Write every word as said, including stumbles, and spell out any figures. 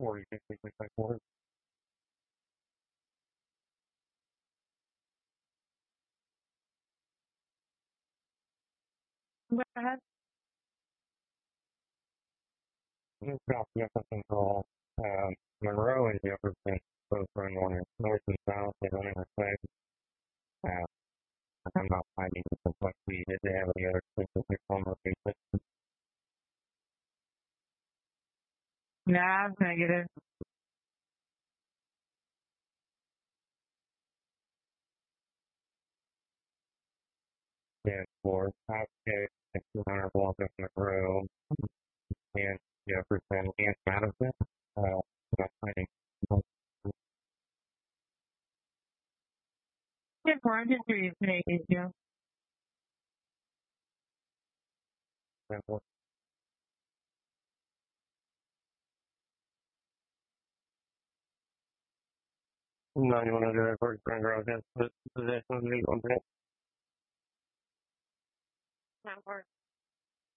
Or you can quickly play forward. Go ahead. You got Jefferson Hall, um, Monroe and Jefferson both run north, north and south. They don't intersect. Uh, I'm not finding the complexity that they have in the other specific home locations. Nav negative. And for South K, two hundred block of Monroe and Jefferson and Madison. Uh, not finding. Yeah, four hundred three is Canadian too. No, you want to do it for Grand against the position of the legal. Ten four.